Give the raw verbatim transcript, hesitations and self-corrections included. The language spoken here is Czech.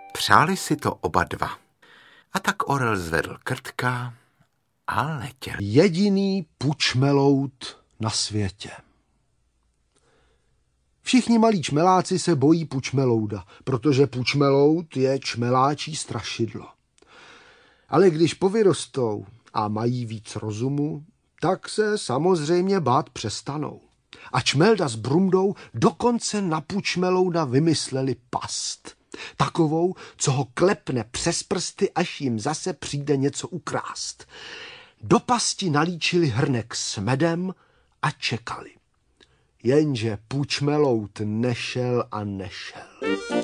Přáli si to oba dva. A tak orel zvedl krtka a letěl. Jediný pučmelout na světě. Všichni malí čmeláci se bojí pučmelouda, protože pučmelout je čmeláčí strašidlo. Ale když povyrostou a mají víc rozumu, tak se samozřejmě bát přestanou. A čmelda s Brumdou dokonce na pučmelouda vymysleli past. Takovou, co ho klepne přes prsty, až jim zase přijde něco ukrást. Do pasti nalíčili hrnek s medem a čekali. Jenže pučmelout nešel a nešel.